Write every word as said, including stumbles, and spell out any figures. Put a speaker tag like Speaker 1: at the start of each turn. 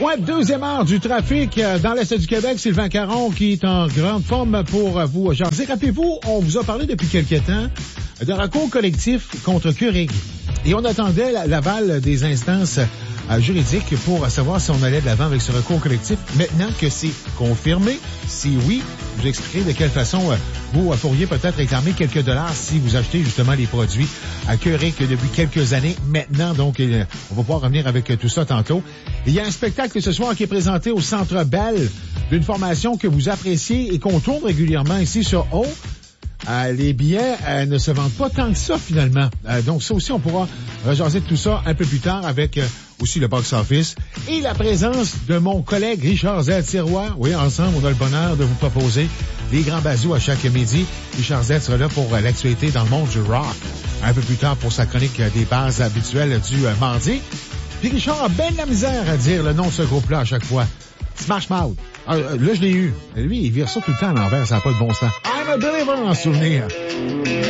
Speaker 1: Ouais, deuxième heure du trafic euh, dans l'Est du Québec. Sylvain Caron qui est en grande forme pour euh, vous. Genre, rappelez-vous, on vous a parlé depuis quelque temps de recours collectif contre Keurig. Et on attendait l'aval des instances euh, juridiques pour savoir si on allait de l'avant avec ce recours collectif. Maintenant que c'est confirmé, si oui, vous expliquerez de quelle façon euh, vous euh, pourriez peut-être réclamer quelques dollars si vous achetez justement les produits à Keurig depuis quelques années maintenant. Donc, euh, on va pouvoir revenir avec euh, tout ça tantôt. Il y a un spectacle ce soir qui est présenté au Centre Bell d'une formation que vous appréciez et qu'on tourne régulièrement ici sur O. Euh, les billets euh, ne se vendent pas tant que ça, finalement. Euh, donc, ça aussi, on pourra rejaser de tout ça un peu plus tard avec euh, aussi le box-office et la présence de mon collègue Richard Z. Sirois. Oui, ensemble, on a le bonheur de vous proposer les grands bazous à chaque midi. Richard Z sera là pour euh, l'actualité dans le monde du rock. Un peu plus tard pour sa chronique euh, des bases habituelles du euh, mardi. Puis Richard a bien de la misère à dire le nom de ce groupe-là à chaque fois. Smash Mouth. Ah, là, je l'ai eu. Lui, il vire ça tout le temps à l'envers, ça n'a pas de bon sens. I'm a believer en souvenir.